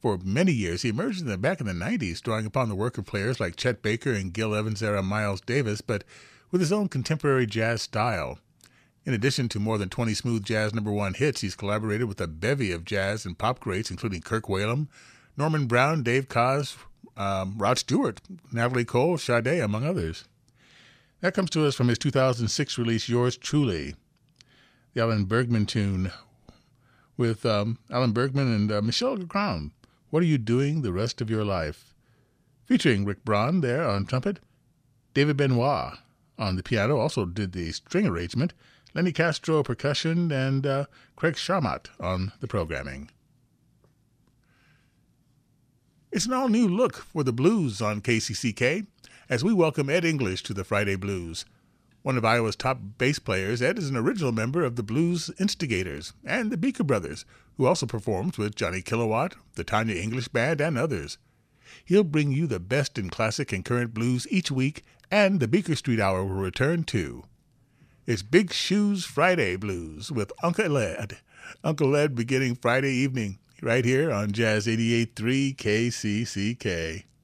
For many years, he emerged back in the 90s, drawing upon the work of players like Chet Baker and Gil Evans-era Miles Davis, but with his own contemporary jazz style. In addition to more than 20 smooth jazz number one hits, he's collaborated with a bevy of jazz and pop greats, including Kirk Whalum, Norman Brown, Dave Koz, Rod Stewart, Natalie Cole, Sade, among others. That comes to us from his 2006 release, Yours Truly, the Alan Bergman tune with Alan Bergman and Michel Legrand. What Are You Doing the Rest of Your Life? Featuring Rick Braun there on trumpet, David Benoit on the piano, also did the string arrangement, Lenny Castro percussion, and Craig Sharmat on the programming. It's an all-new look for the blues on KCCK as we welcome Ed English to the Friday Blues. One of Iowa's top bass players, Ed is an original member of the Blues Instigators and the Beaker Brothers, who also performs with Johnny Kilowatt, the Tanya English Band, and others. He'll bring you the best in classic and current blues each week, and the Beaker Street Hour will return too. It's Big Shoes Friday Blues with Uncle Ed. Uncle Ed beginning Friday evening right here on Jazz 88.3 KCCK.